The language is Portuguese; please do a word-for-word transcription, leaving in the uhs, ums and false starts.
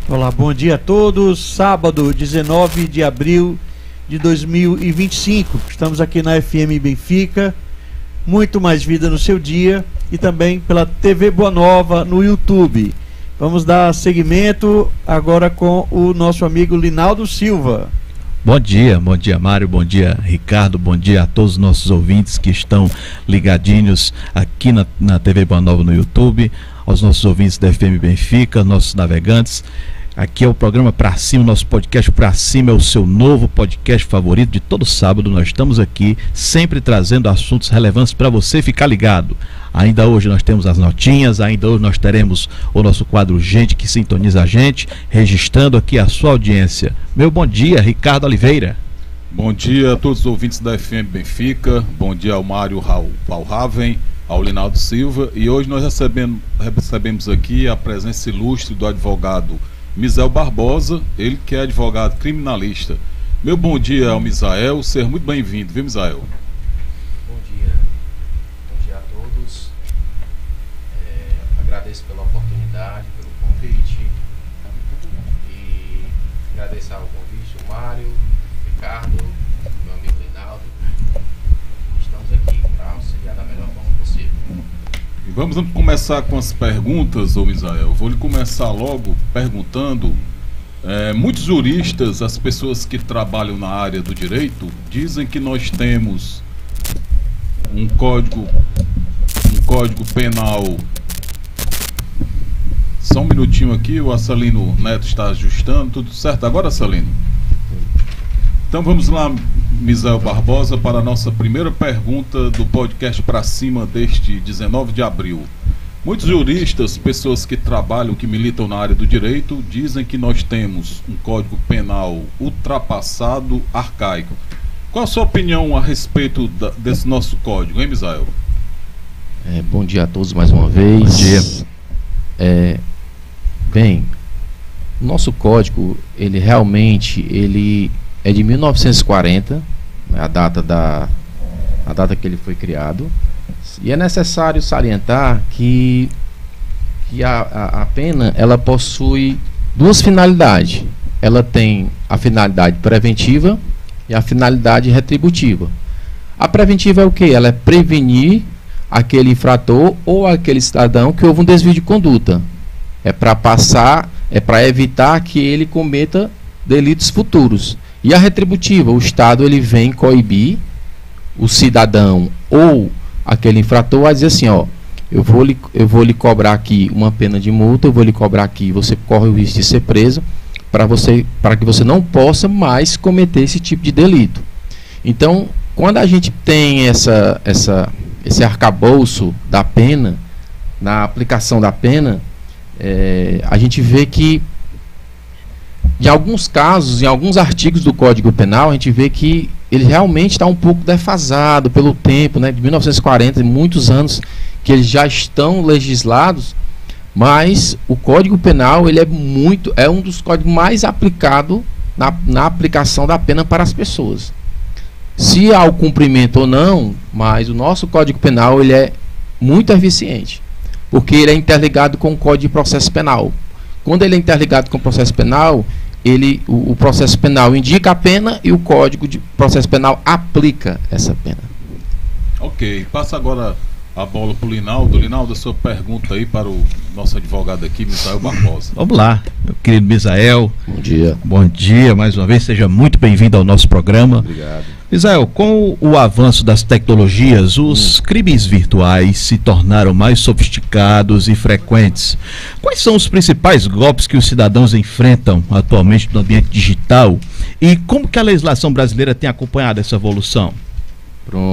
Olá, bom dia a todos. Sábado, dezenove de abril de dois mil e vinte e cinco. Estamos aqui na F M Benfica. Muito mais vida no seu dia e também pela T V Boa Nova no YouTube. Vamos dar seguimento agora com o nosso amigo Linaldo Silva. Bom dia, bom dia Mário, bom dia Ricardo, bom dia a todos os nossos ouvintes que estão ligadinhos aqui na, na T V Boa Nova no YouTube, aos nossos ouvintes da F M Benfica, nossos navegantes. Aqui é o programa Pra Cima, nosso podcast Pra Cima é o seu novo podcast favorito de todo sábado. Nós estamos aqui sempre trazendo assuntos relevantes para você ficar ligado. Ainda hoje nós temos as notinhas, ainda hoje nós teremos o nosso quadro Gente que Sintoniza a Gente, registrando aqui a sua audiência. Meu bom dia, Ricardo Oliveira. Bom dia a todos os ouvintes da F M Benfica, bom dia ao Mário Valraven, ao Linaldo Silva. E hoje nós recebemos, recebemos aqui a presença ilustre do advogado Misael Barbosa, ele que é advogado criminalista. Meu bom dia ao Misael, seja muito bem-vindo, viu, Misael? Bom dia, bom dia a todos. É, agradeço pela oportunidade, pelo convite. E agradeço ao convite, o Mário, o Ricardo, meu amigo Linaldo. Estamos aqui para auxiliar da melhor forma possível. E vamos começar com as perguntas, ô Misael. Vou lhe começar logo perguntando. É, muitos juristas, as pessoas que trabalham na área do direito, dizem que nós temos um código, um código penal. Só um minutinho aqui, o Assalino Neto está ajustando, tudo certo agora, Assalino? Então vamos lá, Misael Barbosa, para a nossa primeira pergunta do podcast Pra Cima deste dezenove de abril. Muitos juristas, pessoas que trabalham, que militam na área do direito, dizem que nós temos um código penal ultrapassado, arcaico. Qual a sua opinião a respeito da, desse nosso código, hein, Misael? É, bom dia a todos mais uma vez. Bom dia. É, bem, o nosso código, ele realmente, ele é de mil novecentos e quarenta, a data, da, a data que ele foi criado. E é necessário salientar que, que a, a, a pena ela possui duas finalidades. Ela tem a finalidade preventiva e a finalidade retributiva. A preventiva é o quê? Ela é prevenir aquele infrator ou aquele cidadão que houve um desvio de conduta. É para passar, é para evitar que ele cometa delitos futuros. E a retributiva, o Estado ele vem coibir o cidadão ou aquele infrator a dizer assim, ó, eu vou lhe, eu vou lhe cobrar aqui uma pena de multa, eu vou lhe cobrar aqui, você corre o risco de ser preso, para você, para que você não possa mais cometer esse tipo de delito. Então, quando a gente tem essa, essa, esse arcabouço da pena, na aplicação da pena, é, a gente vê que em alguns casos, em alguns artigos do Código Penal, a gente vê que ele realmente está um pouco defasado pelo tempo, né, de mil novecentos e quarenta, muitos anos que eles já estão legislados, mas o Código Penal ele é muito, é um dos códigos mais aplicados na, na aplicação da pena para as pessoas. Se há o cumprimento ou não, mas o nosso Código Penal ele é muito eficiente, porque ele é interligado com o Código de Processo Penal. Quando ele é interligado com o processo penal, ele, o, o processo penal indica a pena e o Código de Processo Penal aplica essa pena. Ok, passa agora a bola para o Linaldo. Linaldo, a sua pergunta aí para o nosso advogado aqui, Misael Barbosa. Vamos lá, meu querido Misael. Bom dia. Bom dia, mais uma vez, seja muito bem-vindo ao nosso programa. Obrigado. Misael, com o avanço das tecnologias, os hum. crimes virtuais se tornaram mais sofisticados e frequentes. Quais são os principais golpes que os cidadãos enfrentam atualmente no ambiente digital e como que a legislação brasileira tem acompanhado essa evolução? Pronto.